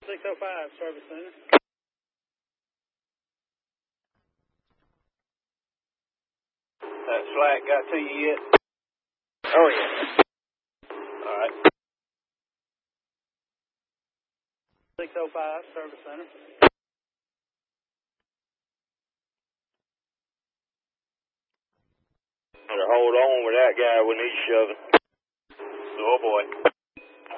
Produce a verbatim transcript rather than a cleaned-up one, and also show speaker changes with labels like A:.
A: six oh five, Service Center.
B: That slack got to you yet?
A: Oh, yeah.
B: All right.
A: six oh five, Service Center.
B: Better hold on with that guy when he's shoving.
C: Oh, boy.